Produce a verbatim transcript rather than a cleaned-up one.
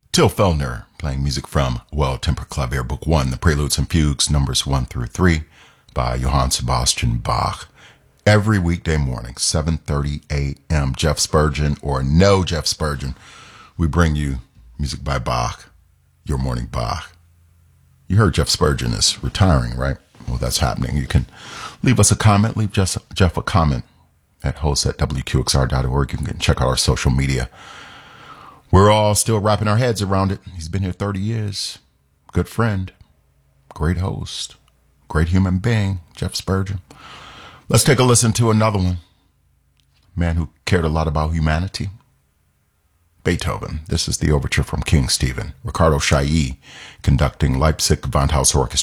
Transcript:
Till Fellner playing music from Well-Tempered Clavier Book one, the Preludes and Fugues, numbers one through three, by Johann Sebastian Bach. Every weekday morning, seven thirty a.m., Jeff Spurgeon or no Jeff Spurgeon, we bring you music by Bach, your morning Bach. You heard Jeff Spurgeon is retiring, right? Well, that's happening. You can leave us a comment, leave Jeff, Jeff a comment at host at W Q X R dot org. You can check out our social media. We're all still wrapping our heads around it. He's been here thirty years. Good friend. Great host. Great human being, Jeff Spurgeon. Let's take a listen to another one. Man who cared a lot about humanity. Beethoven. This is the overture from King Stephen. Ricardo Chailly conducting Leipzig Gewandhaus Orchestra.